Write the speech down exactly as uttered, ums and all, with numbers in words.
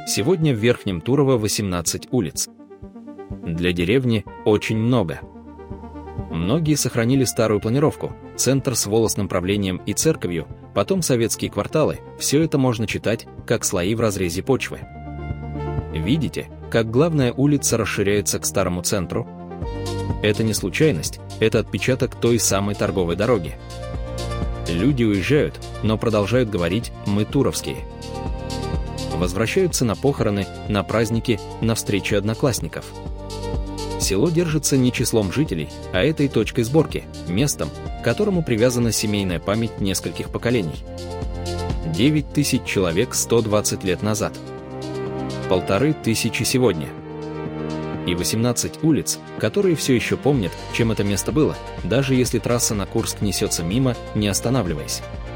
Сегодня в Верхнем Турово восемнадцать улиц. Для деревни очень много. Многие сохранили старую планировку, центр с волосным правлением и церковью, потом советские кварталы. Все это можно читать, как слои в разрезе почвы. Видите, как главная улица расширяется к старому центру? Это не случайность, это отпечаток той самой торговой дороги. Люди уезжают, но продолжают говорить «мы туровские». Возвращаются на похороны, на праздники, на встречи одноклассников. Село держится не числом жителей, а этой точкой сборки, местом, к которому привязана семейная память нескольких поколений. девять тысяч человек сто двадцать лет назад. Полторы тысячи сегодня. И восемнадцать улиц, которые все еще помнят, чем это место было, даже если трасса на Курск несется мимо, не останавливаясь.